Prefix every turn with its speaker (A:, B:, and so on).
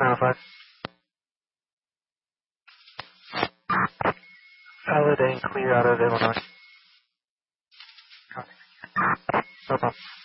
A: 905. Valid and clear out of Illinois. No problem.